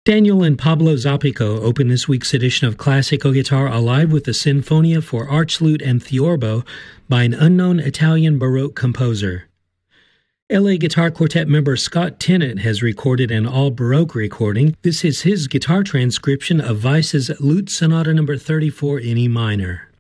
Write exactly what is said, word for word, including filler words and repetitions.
Daniel and Pablo Zapico open this week's edition of Classical Guitar Alive with the Sinfonia for Archlute and Theorbo by an unknown Italian Baroque composer. L A Guitar Quartet member Scott Tennant has recorded an all-Baroque recording. This is his guitar transcription of Weiss's Lute Sonata number thirty-four in E minor.